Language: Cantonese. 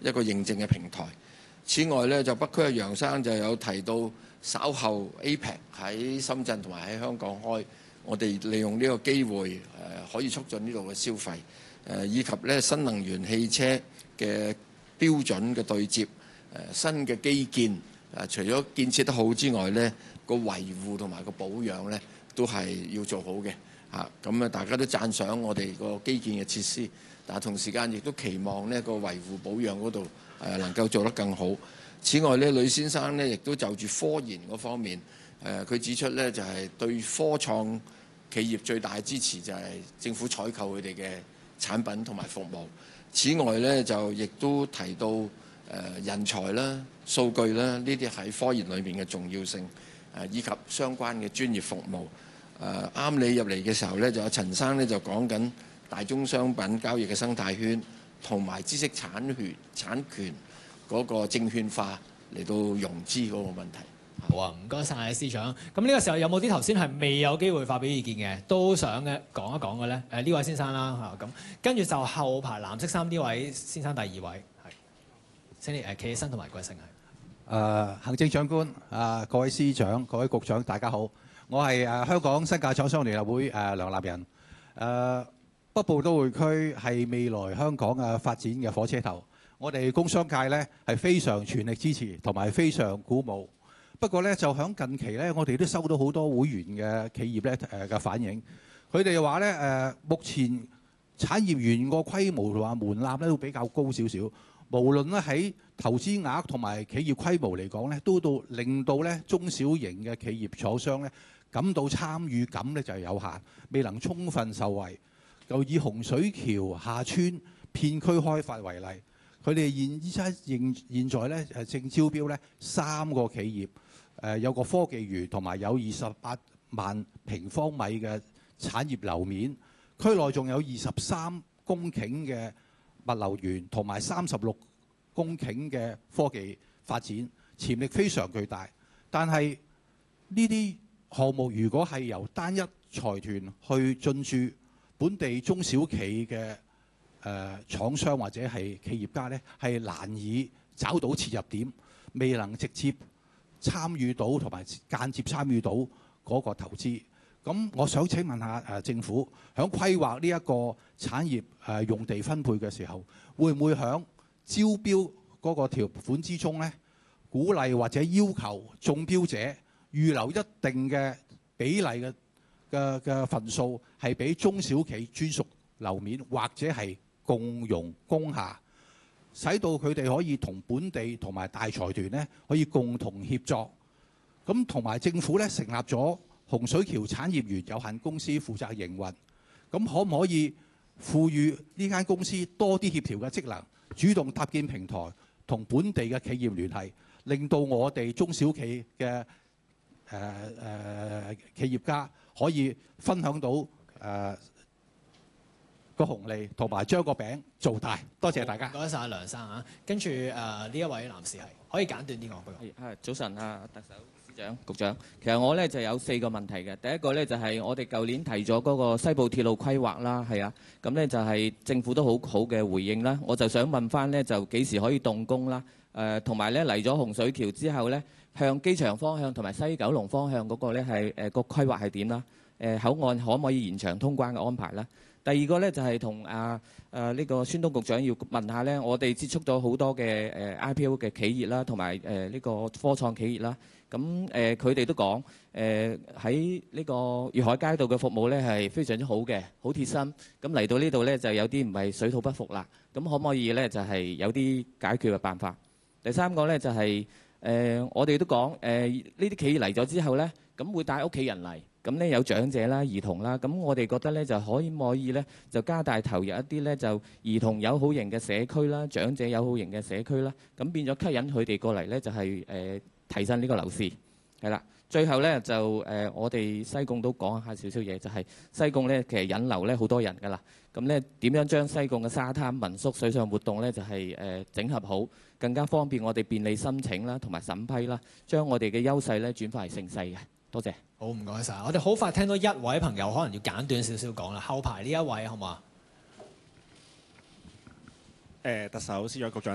一個認證嘅平台。此外呢，就北區嘅楊生就有提到稍後 APEC 喺深圳同埋喺香港開，我哋利用呢個機會可以促進呢度嘅消費，以及呢新能源汽車嘅標準嘅對接，新嘅基建除咗建設得好之外呢，個維護同埋個保養呢都係要做好嘅嚇。咁啊，大家都讚賞我哋個基建嘅設施，但係同時間亦都期望呢個維護保養嗰度能夠做得更好。此外呢，呂先生呢亦都就住科研嗰方面，佢指出呢就係對科創企業最大嘅支持就係政府採購佢哋嘅產品同埋服務。此外呢，就亦都提到人才啦、數據啦，呢啲喺科研裏面嘅重要性，以及相關嘅專業服務。啱你入嚟嘅時候呢，就有陳生呢就講緊大宗商品交易嘅生態圈，同埋知識產權嗰個證券化嚟到融資嗰個問題。 好啊，唔該晒司長。咁呢個時候有冇啲頭先係未有機會發表意見嘅，都想嘅講一講嘅咧？呢位先生啦嚇，咁跟住就後排藍色衫呢位先生第二位係，請你企起身同埋貴姓係。 行政長官各位司長、各位局長，大家好，我係香港新界廠商聯合會梁立仁。北部都會區係未來香港嘅發展嘅火車頭，我哋工商界呢係非常全力支持同埋非常鼓舞。不過呢，就喺近期呢，我哋都收到好多會員嘅企業呢嘅反映，佢哋話呢目前產業園個規模同埋門檻呢都比較高少少，無論呢喺投資額同埋企業規模嚟講呢，都令到呢中小型嘅企業廠商呢感到參與感呢就係有限，未能充分受惠。就以洪水橋廈村片區開發為例，佢哋現在呢正招標呢3個企業，有個科技園同埋有28萬平方米嘅產業樓面，區內仲有23公頃嘅物流園同埋36公頃嘅科技發展，潛力非常巨大。但係呢啲項目如果係由單一財團去進駐，本地中小企嘅廠商或者係企業家呢，係難以找到切入點，未能直接參與到同埋間接參與到嗰個投資。咁我想請問下政府，喺規劃呢一個產業用地分配嘅時候，會唔會喺招標嗰個條款之中呢，鼓勵或者要求中標者預留一定嘅比例嘅份數係俾中小企專屬樓面或者係共用工廈，使到佢哋可以同本地同埋大財團呢可以共同協作。咁同埋政府呢成立咗洪水橋產業園有限公司負責營運，咁可唔可以賦予呢間公司多啲協調嘅職能，主動搭建平台同本地嘅企業聯繫，令到我哋中小企嘅企業家可以分享到個紅利，同埋將個餅做大。多謝大家。 唔該晒梁生啊。跟住呢一位男士係可以簡短啲講。不過早晨啊，特首、司長、局長。其實我咧就有4個問題嘅。第一個咧就係我哋舊年提咗嗰個西部鐵路規劃啦，係啊。咁咧就係政府都好好嘅回應啦。我就想問翻咧，就幾時可以動工啦？同埋咧嚟咗洪水橋之後咧，向機場方向同埋西九龍方向嗰個咧係個規劃係點啦？口岸可唔可以延長通關嘅安排啦？第二個咧就係同呢個孫東局長要問下咧，我哋接觸咗好多嘅IPO 嘅企業啦，同埋呢個科創企業啦。咁佢哋都講喺呢個粵海街道嘅服務咧係非常之好嘅，好貼心。咁嚟到呢度咧就有啲唔係水土不服啦。咁可唔可以咧就係有啲解決嘅辦法？第三個咧就係我哋都講呢啲企業嚟咗之後咧，咁會帶屋企人嚟。咁咧有長者啦、兒童啦，咁我哋覺得咧就可唔可以咧就加大投入一啲咧就兒童友好型嘅社區啦、長者友好型嘅社區啦，咁變咗吸引佢哋過嚟咧就係提升呢個樓市係啦。最後咧就我哋西貢都講下少少嘢，就係西貢咧其實引流咧好多人㗎啦。咁咧點樣將西貢嘅沙灘民宿水上活動咧就係整合好，更加方便我哋便利申請啦同埋審批啦，將我哋嘅優勢咧轉化為盛世嘅。多謝。 好，唔該晒。我哋好快聽到一位朋友，可能要簡短少少講啦。後排呢一位好唔好啊？ 特首、司長、局長